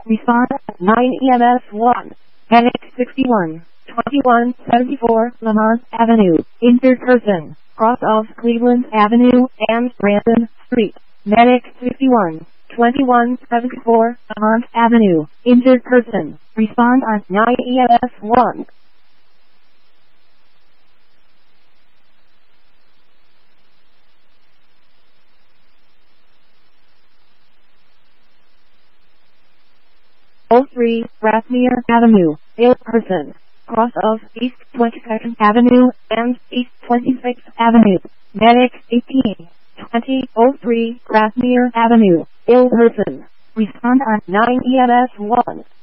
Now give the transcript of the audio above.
Respond 9 EMS 1. Medic 61. 2174 Lamont Avenue. Injured person. Cross of Cleveland Avenue and Brandon Street. Medic 61. 2174 Lamont Avenue. Injured person. Respond on 9 EMS 1. O3 Rathmere Avenue. Ill person. Cross of East 22nd Avenue and East 26th Avenue. Medic 18. 2003 Rathmere Avenue. Ill person. Respond on 9 EMS 1.